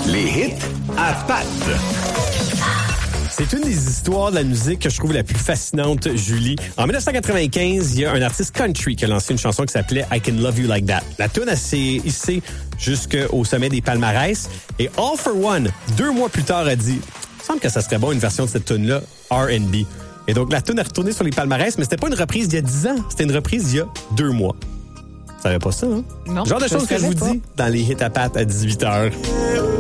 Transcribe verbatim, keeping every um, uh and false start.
Les hits à Pat. C'est une des histoires de la musique que je trouve la plus fascinante, Julie. En dix-neuf cent quatre-vingt-quinze, il y a un artiste country qui a lancé une chanson qui s'appelait I Can Love You Like That. La tune, elle s'est hissée jusqu'au sommet des palmarès. Et All for One, deux mois plus tard, a dit « Il me semble que ça serait bon une version de cette tune-là, R and B ». Et donc, la tune a retourné sur les palmarès, mais c'était pas une reprise d'il y a dix ans, c'était une reprise il y a deux mois. Vous savez pas ça, hein? Non. Genre de je choses que je vous savais pas. dis dans les hits à Pat à dix-huit heures.